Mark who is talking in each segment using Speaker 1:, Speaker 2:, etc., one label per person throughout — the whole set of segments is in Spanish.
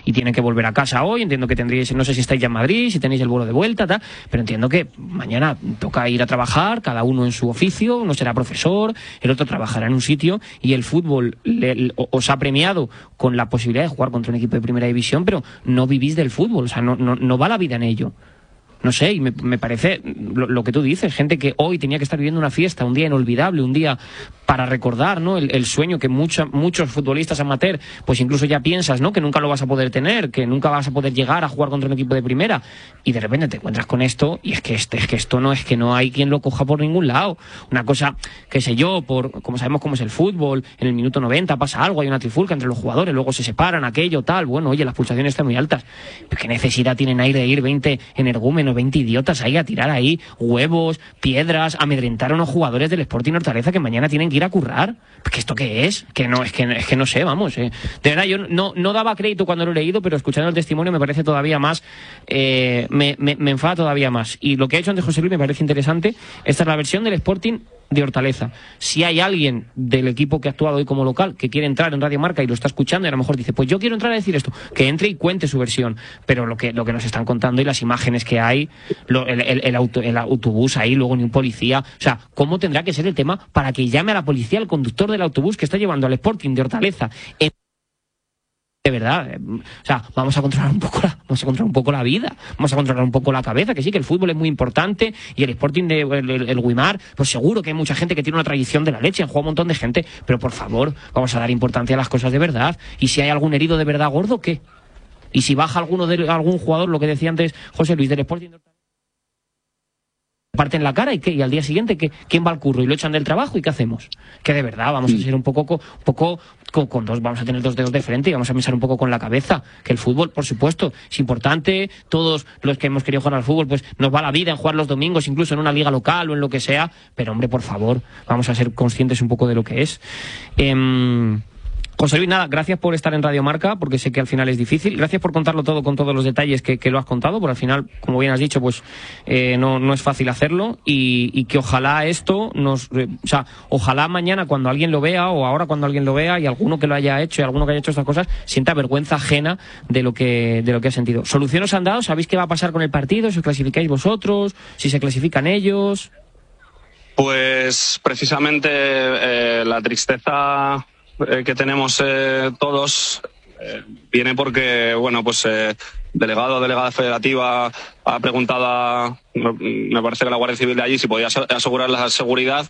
Speaker 1: y tiene que volver a casa hoy. Entiendo que tendréis, no sé si estáis ya en Madrid, si tenéis el vuelo de vuelta, tal, pero entiendo que mañana toca ir a trabajar, cada uno en su oficio, uno será profesor, el otro trabajará en un sitio, y el fútbol os ha premiado con la posibilidad de jugar contra un equipo de primera división, pero no vivís del fútbol, o sea, no va la vida en ello. No sé, y me parece lo que tú dices, gente que hoy tenía que estar viviendo una fiesta, un día inolvidable, un día para recordar, ¿no? El sueño que muchos futbolistas amateur, pues incluso ya piensas, ¿no? Que nunca lo vas a poder tener, que nunca vas a poder llegar a jugar contra un equipo de primera, y de repente te encuentras con esto, y es que esto no hay quien lo coja por ningún lado. Una cosa, qué sé yo, como sabemos cómo es el fútbol, en el minuto 90 pasa algo, hay una trifulca entre los jugadores, luego se separan, aquello, tal, bueno, oye, las pulsaciones están muy altas, pero ¿qué necesidad tienen ahí de ir 20 energúmenos, 20 idiotas ahí a tirar ahí huevos, piedras, amedrentar a unos jugadores del Sporting Hortaleza que mañana tienen que ir a currar? ¿Que esto qué es? Que no sé, vamos. De verdad, yo no daba crédito cuando lo he leído, pero escuchando el testimonio me parece todavía más, me enfada todavía más. Y lo que ha hecho antes José Luis me parece interesante. Esta es la versión del Sporting de Hortaleza. Si hay alguien del equipo que ha actuado hoy como local que quiere entrar en Radio Marca y lo está escuchando y a lo mejor dice, pues yo quiero entrar a decir esto, que entre y cuente su versión, pero lo que nos están contando y las imágenes que hay, el autobús ahí, luego ni un policía, o sea, ¿cómo tendrá que ser el tema para que llame a la policía el conductor del autobús que está llevando al Sporting de Hortaleza? De verdad, o sea, vamos a controlar un poco la vida, vamos a controlar un poco la cabeza, que sí, que el fútbol es muy importante, y el Sporting el Guimar, pues seguro que hay mucha gente que tiene una tradición de la leche, han jugado un montón de gente, pero por favor, vamos a dar importancia a las cosas de verdad. Y si hay algún herido de verdad gordo, ¿qué? Y si baja algún jugador, lo que decía antes José Luis, del Sporting parten la cara y al día siguiente ¿quién va al curro? Y lo echan del trabajo, ¿y qué hacemos? Que de verdad vamos a ser un poco vamos a tener dos dedos de frente y vamos a pensar un poco con la cabeza, que el fútbol, por supuesto, es importante. Todos los que hemos querido jugar al fútbol, pues nos va la vida en jugar los domingos, incluso en una liga local o en lo que sea, pero hombre, por favor, vamos a ser conscientes un poco de lo que es. José Luis, nada, gracias por estar en Radio Marca, porque sé que al final es difícil. Gracias por contarlo todo con todos los detalles que lo has contado, porque al final, como bien has dicho, pues no es fácil hacerlo, y que ojalá esto ojalá mañana cuando alguien lo vea, o ahora cuando alguien lo vea, y alguno que lo haya hecho, y alguno que haya hecho estas cosas, sienta vergüenza ajena de lo que ha sentido. ¿Solución os han dado? ¿Sabéis qué va a pasar con el partido? ¿Si os clasificáis vosotros? ¿Si se clasifican ellos?
Speaker 2: Pues precisamente la tristeza que tenemos todos viene porque, bueno, pues delegado o delegada federativa ha preguntado me parece que la Guardia Civil de allí si podía asegurar la seguridad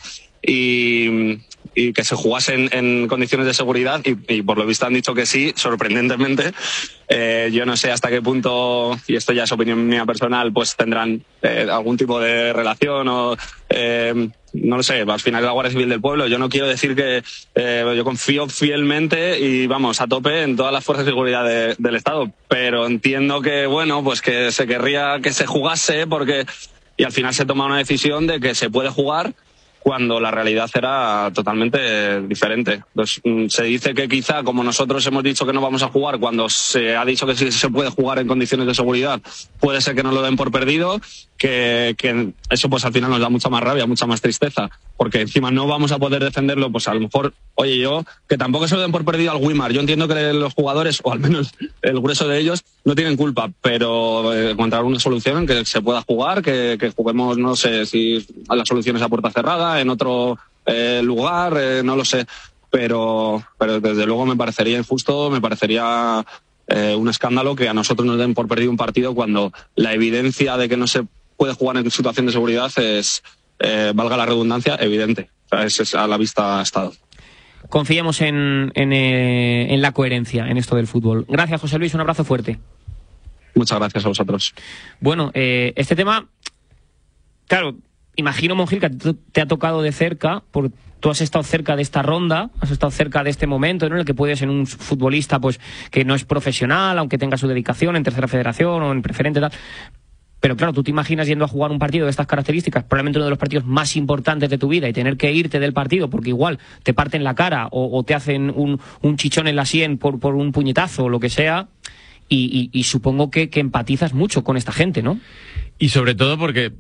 Speaker 2: y que se jugase en condiciones de seguridad, y por lo visto han dicho que sí, sorprendentemente. Yo no sé hasta qué punto, y esto ya es opinión mía personal, pues tendrán algún tipo de relación o no lo sé, al final es la Guardia Civil del pueblo. Yo no quiero decir que yo confío fielmente y vamos a tope en todas las fuerzas de seguridad del Estado, pero entiendo que, bueno, pues que se querría que se jugase y al final se toma una decisión de que se puede jugar cuando la realidad era totalmente diferente. Entonces, se dice que quizá, como nosotros hemos dicho que no vamos a jugar, cuando se ha dicho que sí se puede jugar en condiciones de seguridad, puede ser que nos lo den por perdido, que eso pues al final nos da mucha más rabia, mucha más tristeza, porque encima no vamos a poder defenderlo. Pues a lo mejor, oye, que tampoco se lo den por perdido al Guimar. Yo entiendo que los jugadores, o al menos el grueso de ellos, no tienen culpa, pero encontrar una solución en que se pueda jugar, que juguemos, no sé si la solución es a puerta cerrada, en otro lugar, no lo sé, pero desde luego me parecería injusto, me parecería un escándalo que a nosotros nos den por perdido un partido cuando la evidencia de que no se puede jugar en situación de seguridad es, valga la redundancia, evidente. O sea, es a la vista ha estado.
Speaker 1: Confiemos en la coherencia en esto del fútbol. Gracias, José Luis, un abrazo fuerte.
Speaker 2: Muchas gracias a vosotros.
Speaker 1: Bueno, este tema, claro, imagino, Monjil, que te ha tocado de cerca, porque tú has estado cerca de esta ronda, has estado cerca de este momento, ¿no?, en el que puedes ser un futbolista pues que no es profesional, aunque tenga su dedicación en tercera federación o en preferente, tal. Pero claro, tú te imaginas yendo a jugar un partido de estas características, probablemente uno de los partidos más importantes de tu vida, y tener que irte del partido porque igual te parten la cara o te hacen un chichón en la sien por un puñetazo o lo que sea, y supongo que empatizas mucho con esta gente, ¿no?
Speaker 3: Y sobre todo porque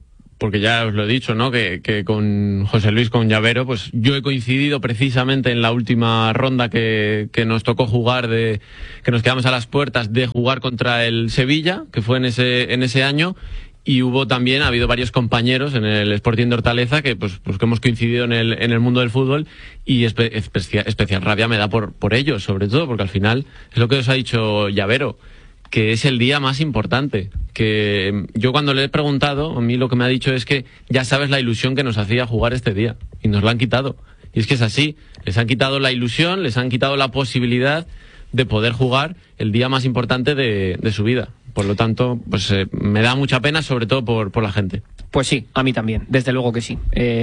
Speaker 3: porque ya os lo he dicho, ¿no? Que con José Luis, con Llavero, pues yo he coincidido precisamente en la última ronda que nos tocó jugar, que nos quedamos a las puertas de jugar contra el Sevilla, que fue en ese año. Y ha habido varios compañeros en el Sporting de Hortaleza que pues que hemos coincidido en el mundo del fútbol, y especial rabia me da por ellos, sobre todo porque al final es lo que os ha dicho Llavero, que es el día más importante. Que yo cuando le he preguntado, a mí lo que me ha dicho es que ya sabes la ilusión que nos hacía jugar este día, y nos la han quitado. Y es que es así, les han quitado la ilusión, les han quitado la posibilidad de poder jugar el día más importante de su vida. Por lo tanto, pues me da mucha pena, sobre todo por la gente.
Speaker 1: Pues sí, a mí también, desde luego que sí.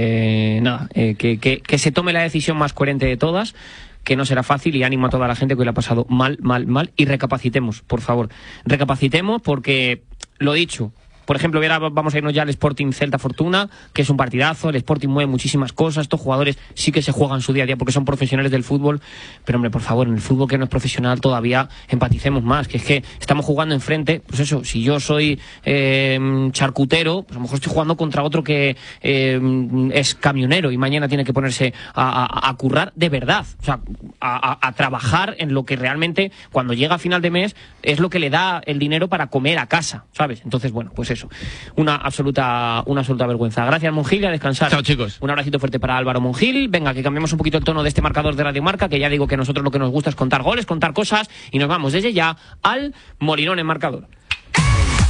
Speaker 1: Que se tome la decisión más coherente de todas, que no será fácil, y ánimo a toda la gente que hoy le ha pasado mal, y recapacitemos, por favor. Recapacitemos porque, lo dicho, por ejemplo, ahora vamos a irnos ya al Sporting Celta Fortuna, que es un partidazo. El Sporting mueve muchísimas cosas. Estos jugadores sí que se juegan su día a día porque son profesionales del fútbol. Pero, hombre, por favor, en el fútbol que no es profesional todavía empaticemos más. Que es que estamos jugando enfrente, pues eso, si yo soy charcutero, pues a lo mejor estoy jugando contra otro que es camionero y mañana tiene que ponerse a currar de verdad. O sea, a trabajar en lo que realmente, cuando llega a final de mes, es lo que le da el dinero para comer a casa, ¿sabes? Entonces, bueno, pues eso, una absoluta vergüenza. Gracias, Monjil, y a descansar.
Speaker 3: Chao, chicos.
Speaker 1: Un abracito fuerte para Álvaro Monjil. Venga, que cambiemos un poquito el tono de este marcador de Radio Marca, que ya digo que a nosotros lo que nos gusta es contar goles, contar cosas, y nos vamos desde ya al Molinón en marcador.